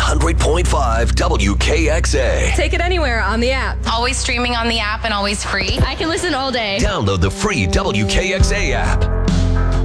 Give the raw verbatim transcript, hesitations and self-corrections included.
hundred point five W K X A. Take it anywhere on the app. Always streaming on the app and always free. I can listen all day. Download the free W K X A app.